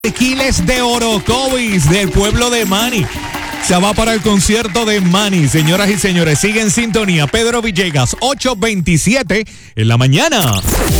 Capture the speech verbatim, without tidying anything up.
Aquiles de Orocovis, del pueblo de Mani. Se va para el concierto de Mani. Señoras y señores, sigue en sintonía. Pedro Villegas, ocho veintisiete en la mañana.